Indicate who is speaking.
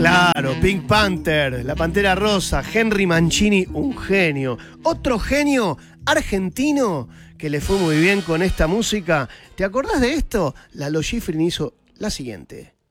Speaker 1: Claro, Pink Panther, la Pantera Rosa, Henry Mancini, un genio. Otro genio argentino que le fue muy bien con esta música. ¿Te acordás de esto? Lalo Schifrin hizo la siguiente.